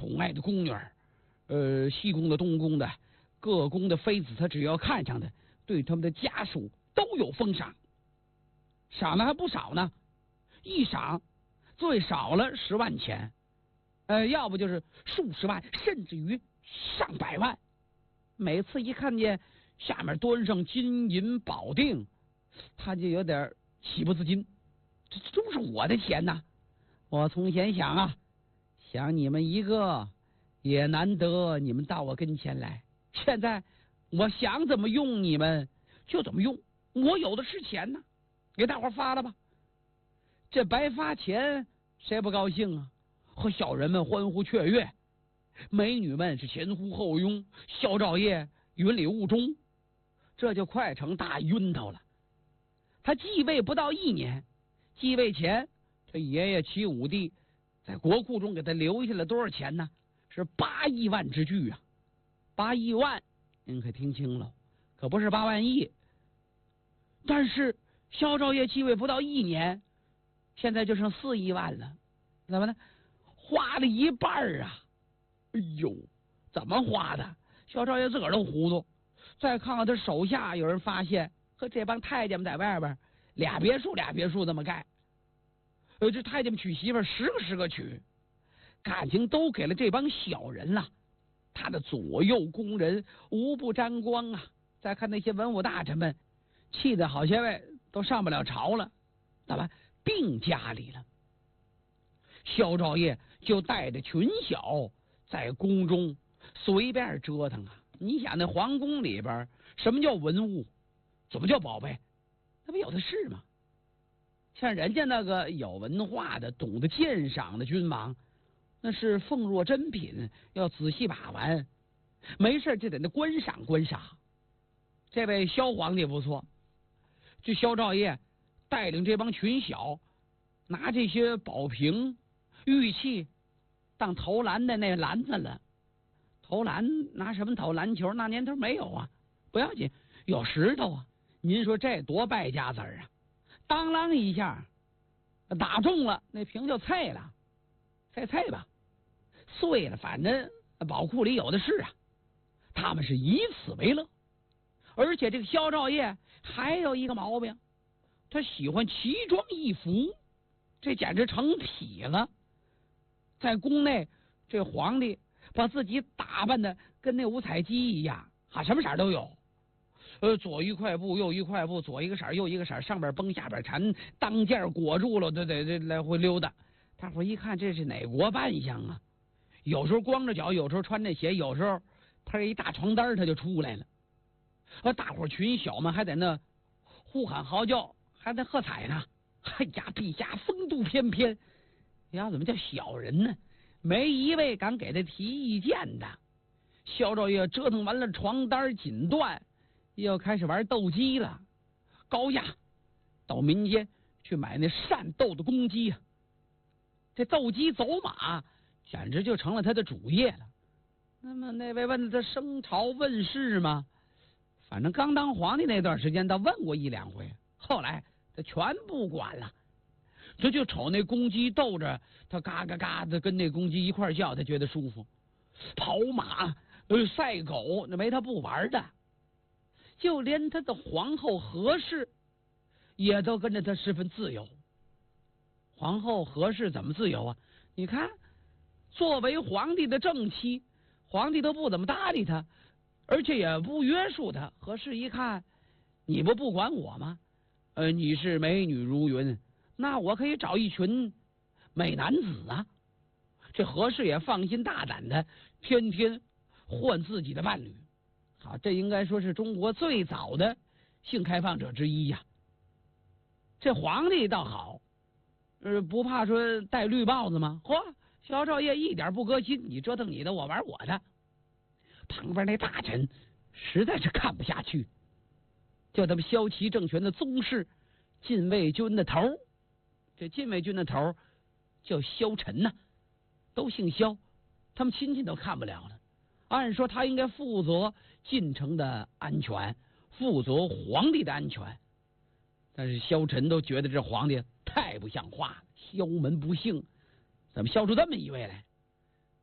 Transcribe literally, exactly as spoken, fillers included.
宠爱的宫女儿，呃，西宫的、东宫的，各宫的妃子，他只要看上的，对他们的家属都有封赏，赏的还不少呢。一赏最少了十万钱，呃，要不就是数十万，甚至于上百万。每次一看见下面端上金银宝锭，他就有点喜不自禁，这这都是我的钱呐！我从前想啊，想你们一个也难得你们到我跟前来，现在我想怎么用你们就怎么用，我有的是钱呢，给大伙发了吧。这白发钱谁不高兴啊？和小人们欢呼雀跃，美女们是前呼后拥，萧兆业云里雾中，这就快成大晕头了。他继位不到一年，继位前这爷爷齐武帝在国库中给他留下了多少钱呢？是八亿万之巨啊！八亿万，您可听清了，可不是八万亿。但是萧兆业继位不到一年，现在就剩四亿万了，怎么呢？花了一半啊！哎呦，怎么花的？萧兆业自个儿都糊涂。再看看他手下，有人发现和这帮太监们在外边俩别墅俩别墅这么盖，呃，这太监们娶媳妇十个十个娶，感情都给了这帮小人了。他的左右宫人无不沾光啊！再看那些文武大臣们，气得好些位都上不了朝了，怎么病家里了？萧兆业就带着群小在宫中随便折腾啊！你想那皇宫里边，什么叫文物？怎么叫宝贝？那不有的是吗？像人家那个有文化的、懂得鉴赏的君王，那是奉若珍品，要仔细把玩，没事就得那观赏观赏。这位萧皇帝不错，这萧兆业带领这帮群小，拿这些宝瓶、玉器当投篮的那篮子了。投篮拿什么投？篮球那年头没有啊，不要紧，有石头啊。您说这多败家子儿啊！当啷一下打中了，那瓶就碎了，碎碎吧，碎了，反正宝库里有的是啊。他们是以此为乐，而且这个萧兆业还有一个毛病，他喜欢奇装异服，这简直成痞了。在宫内，这皇帝把自己打扮的跟那五彩鸡一样啊，什么色都有。呃，左一块布，右一块布，左一个色，右一个色，上边绷，下边缠，当件裹住了，对对对，来回溜达。大伙一看，这是哪国扮相啊？有时候光着脚，有时候穿着鞋，有时候他一大床单他就出来了。而大伙群小们还在那呼喊嚎叫，还在喝彩呢。哎呀，陛下风度翩翩，呀，怎么叫小人呢？没一位敢给他提意见的。萧兆业折腾完了床单锦缎，又开始玩斗鸡了，高价到民间去买那善斗的公鸡啊，这斗鸡走马简直就成了他的主业了。那么那位问他升朝问事吗？反正刚当皇帝那段时间他问过一两回，后来他全不管了。他就瞅那公鸡斗着，他嘎嘎嘎的跟那公鸡一块叫，他觉得舒服。跑马、呃赛狗，那没他不玩的。就连他的皇后何氏也都跟着他十分自由。皇后何氏怎么自由啊？你看，作为皇帝的正妻，皇帝都不怎么搭理他，而且也不约束他。何氏一看，你不不管我吗？呃，你是美女如云，那我可以找一群美男子啊。这何氏也放心大胆的，天天换自己的伴侣。好，这应该说是中国最早的性开放者之一呀、啊。这皇帝倒好，呃，不怕说戴绿帽子吗？嚯，萧兆业一点不革新，你折腾你的，我玩我的。旁边那大臣实在是看不下去，就他们萧齐政权的宗室禁卫军的头，这禁卫军的头叫萧晨呐、啊，都姓萧，他们亲戚都看不了了。按说他应该负责进城的安全，负责皇帝的安全，但是萧晨都觉得这皇帝太不像话了，萧门不幸，怎么萧出这么一位来？